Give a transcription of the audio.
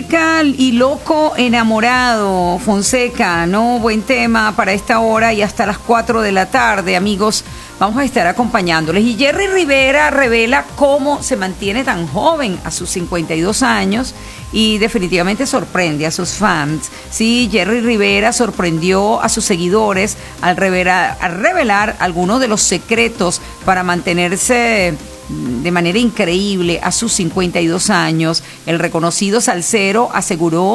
musical y loco enamorado, Fonseca, ¿no? Buen tema para esta hora y hasta las 4 de la tarde, amigos. Vamos a estar acompañándoles. Y Jerry Rivera revela cómo se mantiene tan joven a sus 52 años y definitivamente sorprende a sus fans. Sí, Jerry Rivera sorprendió a sus seguidores al revelar algunos de los secretos para mantenerse de manera increíble a sus 52 años. El reconocido salsero aseguró